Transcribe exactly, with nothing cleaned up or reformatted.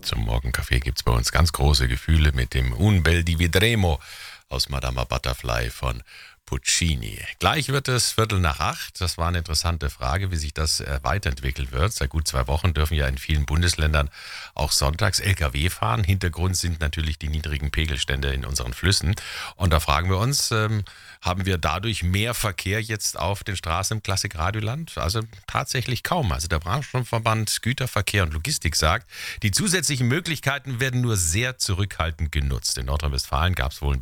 Zum Morgenkaffee gibt es bei uns ganz große Gefühle mit dem Un bel di Vedremo aus Madama Butterfly von Puccini. Gleich wird es Viertel nach acht. Das war eine interessante Frage, wie sich das äh, weiterentwickeln wird. Seit gut zwei Wochen dürfen ja in vielen Bundesländern auch sonntags L K W fahren. Hintergrund sind natürlich die niedrigen Pegelstände in unseren Flüssen. Und da fragen wir uns, ähm, haben wir dadurch mehr Verkehr jetzt auf den Straßen im Klassikradioland? Also tatsächlich kaum. Also der Branchenverband Güterverkehr und Logistik sagt, die zusätzlichen Möglichkeiten werden nur sehr zurückhaltend genutzt. In Nordrhein-Westfalen gab es wohl